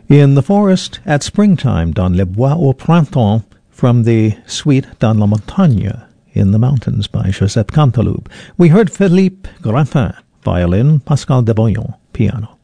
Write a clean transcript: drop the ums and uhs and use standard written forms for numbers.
In the Forest at Springtime, dans les bois au printemps, from the suite Dans la montagne, in the mountains, by Joseph Canteloube. We heard Philippe Graffin, violin, Pascal Deboyon, piano.